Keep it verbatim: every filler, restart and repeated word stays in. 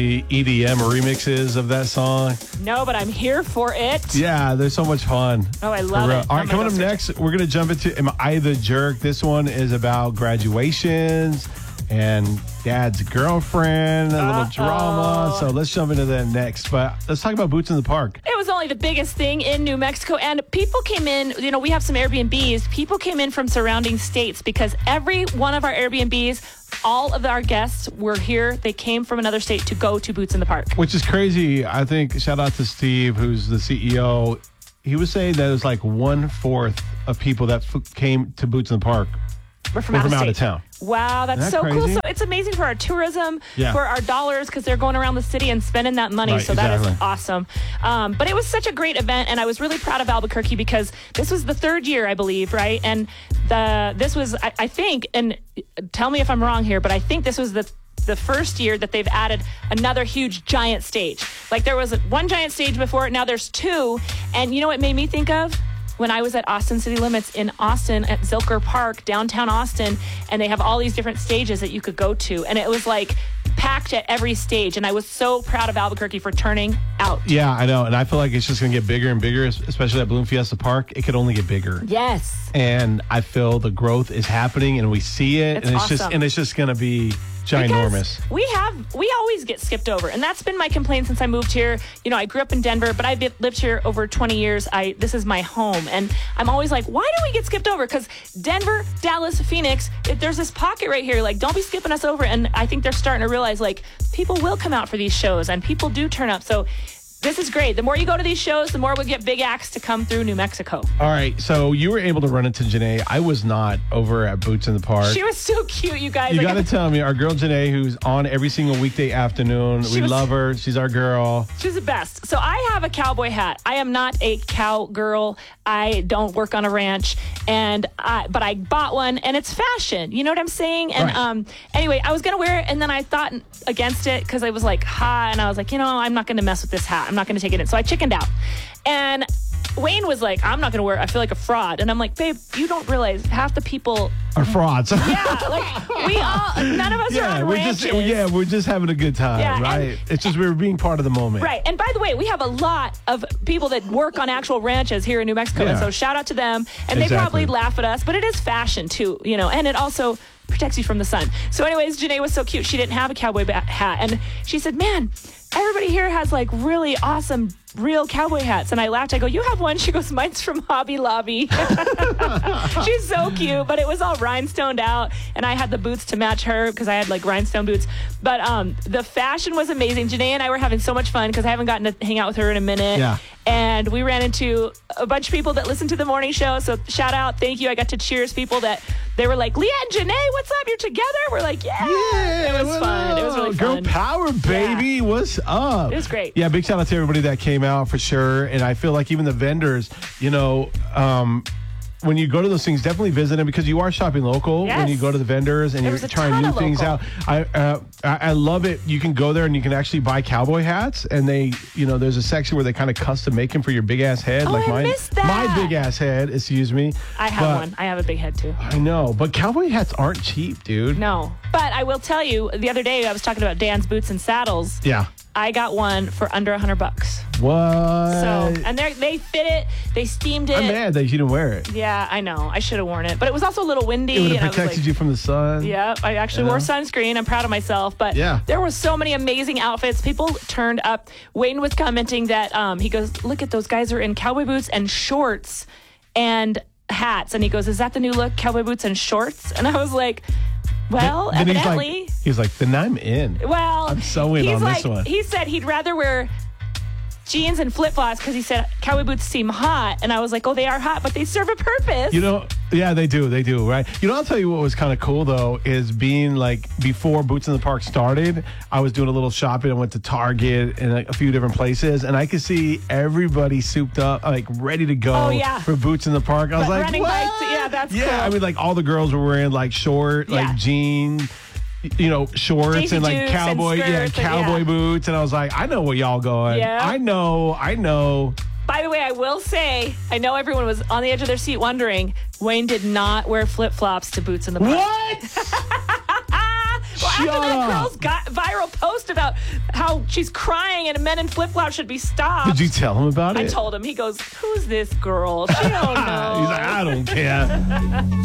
E D M remixes of that song. No, but I'm here for it. Yeah, they're so much fun. Oh, I love it. All right, I'm coming gonna up go next, we're going to jump into Am I the Jerk? This one is about graduations and dad's girlfriend, a little Uh-oh. drama. So let's jump into that next. But let's talk about Boots in the Park. It was only the biggest thing in New Mexico, and people came in, you know, we have some Airbnbs. People came in from surrounding states because every one of our Airbnbs, all of our guests were here. They came from another state to go to Boots in the Park. Which is crazy. I think, shout out to Steve, who's the C E O. He was saying that it was like one-fourth of people that f- came to Boots in the Park We're from, were out, from of out of state. town. Wow, that's Isn't that so cool. crazy? So it's amazing for our tourism, Yeah. for our dollars, because they're going around the city and spending that money. Right, so that exactly. is awesome. Um, but it was such a great event, and I was really proud of Albuquerque because this was the third year, I believe, right? And the this was, I, I think, and tell me if I'm wrong here, but I think this was the the first year that they've added another huge giant stage. Like there was one giant stage before it, now there's two. And you know what it made me think of? When I was at Austin City Limits in Austin at Zilker Park, downtown Austin, and they have all these different stages that you could go to. And it was like packed at every stage. And I was so proud of Albuquerque for turning out. Yeah, I know. And I feel like it's just going to get bigger and bigger, especially at Bloom Fiesta Park. It could only get bigger. Yes. And I feel the growth is happening and we see it. It's and it's just awesome. and it's just going to be ginormous. Because we have, we always get skipped over. And that's been my complaint since I moved here. You know, I grew up in Denver, but I've been- lived here over twenty years. I This is my home. And I'm always like, why do we get skipped over? Because Denver, Dallas, Phoenix, it, there's this pocket right here. Like, don't be skipping us over. And I think they're starting to realize, like, people will come out for these shows and people do turn up. So this is great. The more you go to these shows, the more we get big acts to come through New Mexico. All right. So you were able to run into Janae. I was not over at Boots in the Park. She was so cute, you guys. You Like, got to tell me, our girl Janae, who's on every single weekday afternoon. She We was- love her. She's our girl. She's the best. So I have a cowboy hat. I am not a cowgirl. I don't work on a ranch, and I, but I bought one, and it's fashion. You know what I'm saying? And Right. um, anyway, I was gonna wear it, and then I thought against it because it was like hot, and I was like, you know, I'm not gonna mess with this hat. I'm not gonna take it in. So I chickened out, and Wayne was like, I'm not gonna wear it. I feel like a fraud, and I'm like, babe, you don't realize half the people. Our frauds. Yeah, like we all, none of us are yeah, on we're ranches. just yeah, we're just having a good time, Yeah, and- right? It's just we're being part of the moment. Right. And by the way, we have a lot of people that work on actual ranches here in New Mexico. And Yeah. so shout out to them. And they Exactly. probably laugh at us, but it is fashion too, you know, and it also protects you from the sun. So anyways, Janae was so cute. She didn't have a cowboy ba- hat. And she said, man, everybody here has like really awesome real cowboy hats. And I laughed. I go, you have one? She goes, mine's from Hobby Lobby. She's so cute, but it was all rhinestoned out. And I had the boots to match her because I had like rhinestone boots. But um, the fashion was amazing. Janae and I were having so much fun because I haven't gotten to hang out with her in a minute. Yeah. And we ran into a bunch of people that listen to the morning show. So shout out. Thank you. I got to cheers people that they were like, Leah and Janae, what's up? You're together? We're like, yeah. Yeah, It was what fun. It was really up? Girl fun. power, baby. What's up? It was great. Yeah, big shout out to everybody that came out for sure. And I feel like even the vendors, you know, um, when you go to those things, definitely visit them because you are shopping local Yes. when you go to the vendors and There you're was a trying ton new of things local. out. I, uh, I I love it. You can go there and you can actually buy cowboy hats, and they, you know, there's a section where they kind of custom make them for your big ass head. Oh, like I mine, missed that. my big ass head. Excuse me. I have But- one. I have a big head too. I know, but cowboy hats aren't cheap, dude. No. But I will tell you, the other day I was talking about Dan's Boots and Saddles. Yeah. I got one for under a hundred bucks. What? So, and they they fit it. They steamed it. I'm mad that you didn't wear it. Yeah, I know. I should have worn it, but it was also a little windy. It would and I have was protected like, you from the sun. Yeah, I actually You wore know? sunscreen. I'm proud of myself. But Yeah. there were so many amazing outfits. People turned up. Wayne was commenting that um, he goes, look at those guys are in cowboy boots and shorts and hats. And he goes, is that the new look, cowboy boots and shorts? And I was like, well, Then evidently. He's like, he's like, then I'm in. Well, I'm so in he's on like, this one. He said he'd rather wear jeans and flip-flops because he said cowboy boots seem hot. And I was like, oh, they are hot, but they serve a purpose. You know, yeah, they do. They do, right? You know, I'll tell you what was kind of cool, though, is being like before Boots in the Park started, I was doing a little shopping. I went to Target and like, a few different places, and I could see everybody souped up, like ready to go Oh, yeah. for Boots in the Park. I was But like, running what? bikes, yeah, that's Yeah, cool. I mean, like all the girls were wearing like short, Yeah. like jean, you know, shorts Daisy and like Dukes and cowboy, yeah, skirts and- cowboy yeah. boots. And I was like, I know where y'all going. Yeah. I know, I know. By the way, I will say, I know everyone was on the edge of their seat wondering, Wayne did not wear flip-flops to Boots in the Park. What? Well, after that up. girl's got viral post about how she's crying and men in flip-flops should be stopped. Did you tell him about it? I told him. He goes, "Who's this girl? She don't know." He's like, I don't care.